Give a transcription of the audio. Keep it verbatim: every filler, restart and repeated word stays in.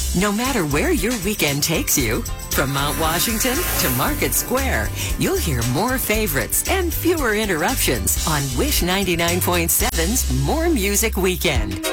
No matter where your weekend takes you, from Mount Washington to Market Square, you'll hear more favorites and fewer interruptions on Wish ninety-nine point seven's More Music Weekend.